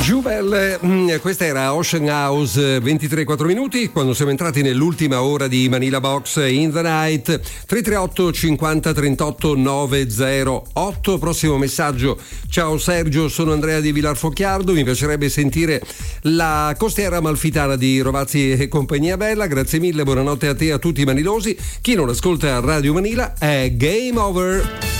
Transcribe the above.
Jubel, questa era Ocean House, 23:04 minuti, quando siamo entrati nell'ultima ora di Manila Box in the Night. 338 50 38 908. Prossimo messaggio: ciao Sergio, sono Andrea di Vilarfocchiardo, mi piacerebbe sentire la costiera amalfitana di Rovazzi e compagnia bella. Grazie mille, buonanotte a te e a tutti i manilosi. Chi non ascolta Radio Manila è Game Over.